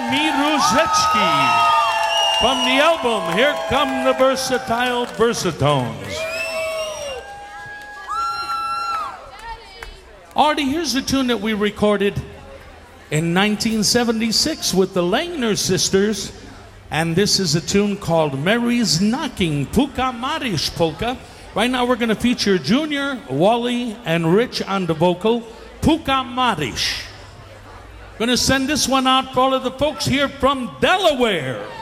Miruzetsky. From the album, Here Come the Versatile Versatones. Artie, here's a tune that we recorded in 1976 with the Langner sisters. And this is a tune called Mary's Knocking, Puka Marish Polka. Right now we're going to feature Junior, Wally, and Rich on the vocal. Puka Marish. Going to send this one out for all of the folks here from Delaware.